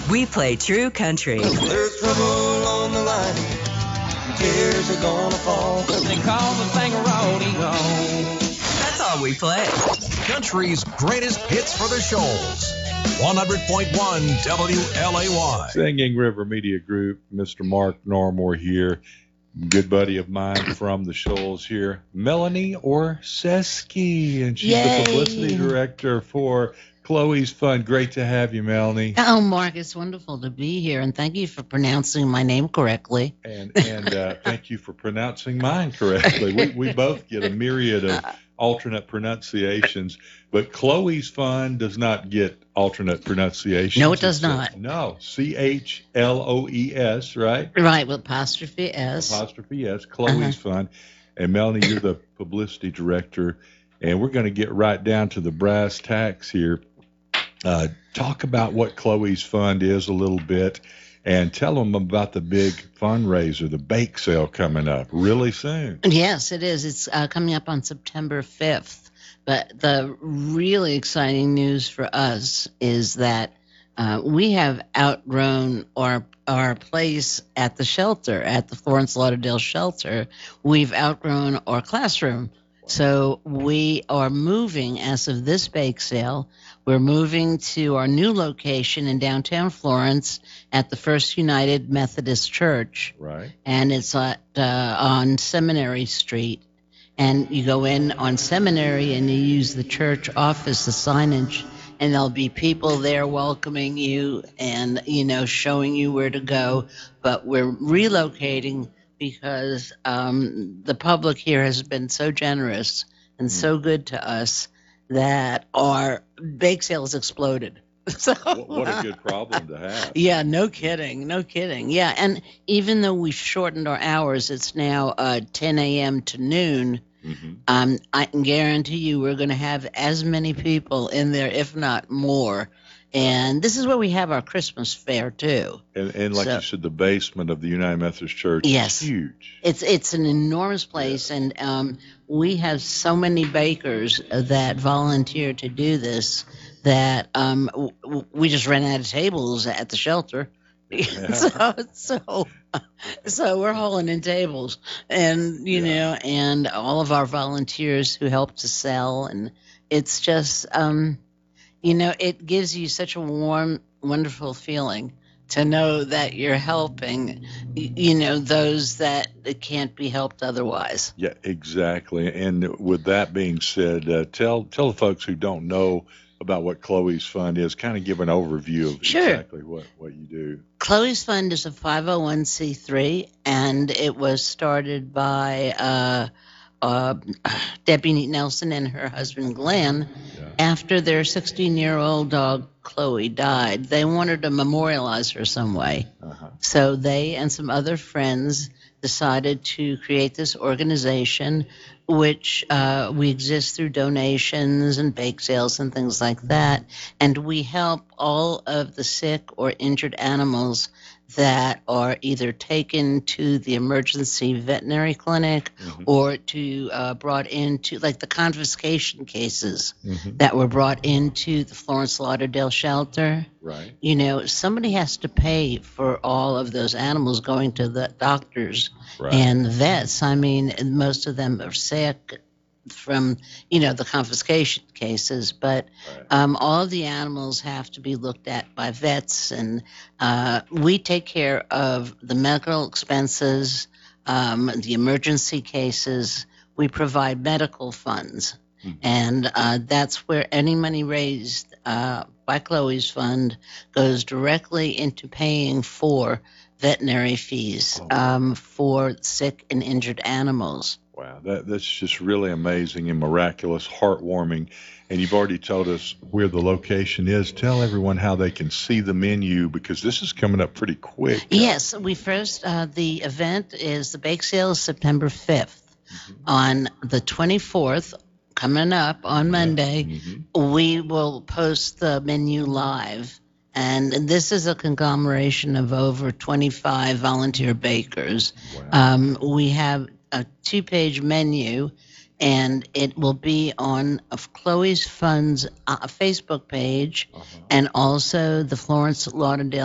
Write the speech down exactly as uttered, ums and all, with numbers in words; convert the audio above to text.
We play true country. There's trouble on the line. Tears are gonna fall. They call the thing a rolling on. That's all we play. Country's greatest hits for the Shoals. one hundred point one W L A Y. Singing River Media Group, Mister Mark Narmore here. Good buddy of mine from the Shoals here, Melanie Orseski, and she's Yay. the publicity director for Chloe's Fund. Great to have you, Melanie. Oh, Mark, it's wonderful to be here, and thank you for pronouncing my name correctly. And and uh, thank you for pronouncing mine correctly. We we both get a myriad of alternate pronunciations, but Chloe's Fund does not get alternate pronunciations. No, it does It's a- not. No, C H L O E S, right? Right, with apostrophe S. Apostrophe S, Chloe's Uh-huh. Fund. And Melanie, you're the publicity director, and we're going to get right down to the brass tacks here. Uh, talk about what Chloe's Fund is a little bit, and tell them about the big fundraiser, the bake sale coming up really soon. Yes, it is. It's uh, coming up on September fifth. But the really exciting news for us is that uh, we have outgrown our our place at the shelter, at the Florence Lauderdale shelter. We've outgrown our classroom. So we are moving, as of this bake sale, we're moving to our new location in downtown Florence at the First United Methodist Church. Right. And it's at, uh, on Seminary Street. And you go in on Seminary and you use the church office, the signage, and there'll be people there welcoming you and, you know, showing you where to go. But we're relocating because um, the public here has been so generous and so good to us that our bake sale has exploded. So, What, what a good problem to have. yeah, no kidding, no kidding. Yeah, and even though we've shortened our hours, it's now uh, ten a.m. to noon. Mm-hmm. Um, I can guarantee you we're going to have as many people in there, if not more. And this is where we have our Christmas fair, too. And, and like So- you said, the basement of the United Methodist Church Yes. is huge. It's it's an enormous place, and um, we have so many bakers that volunteer to do this that um, w- w- we just ran out of tables at the shelter. so so so we're hauling in tables, and you Yeah. know, and all of our volunteers who help to sell, and it's just um, you know, it gives you such a warm, wonderful feeling to know that you're helping, y- you know, those that can't be helped otherwise. Yeah, exactly. And with that being said, uh, tell tell the folks who don't know about what Chloe's Fund is, kind of give an overview of Sure. exactly what, what you do. Chloe's Fund is a five oh one c three, and it was started by uh, uh, Debbie Nelson and her husband Glenn Yeah. after their sixteen-year-old dog Chloe died. They wanted to memorialize her some way. Uh-huh. So they and some other friends decided to create this organization, which uh, we exist through donations and bake sales and things like that. And we help all of the sick or injured animals that are either taken to the emergency veterinary clinic Mhm. or to uh, brought into, like the confiscation cases Mhm. that were brought into the Florence Lauderdale shelter. Right. You know, somebody has to pay for all of those animals going to the doctors Right. and the vets. I mean, and most of them are sick from, you know, the confiscation cases, but Right. um, all of the animals have to be looked at by vets, and uh, we take care of the medical expenses, um, the emergency cases. We provide medical funds. Mhm. And uh, that's where any money raised uh, by Chloe's Fund goes directly into paying for veterinary fees Oh. um, for sick and injured animals. Wow, that, that's just really amazing and miraculous, heartwarming. And you've already told us where the location is. Tell everyone how they can see the menu, because this is coming up pretty quick. Yes, we first, uh, the event is, the bake sale is September fifth. On the twenty-fourth, coming up on Monday, Mhm. we will post the menu live. And this is a conglomeration of over twenty-five volunteer bakers. Wow. Um, we have a two-page menu, and it will be on of Chloe's Fund's uh, Facebook page, Uh-huh. and also the Florence Lauderdale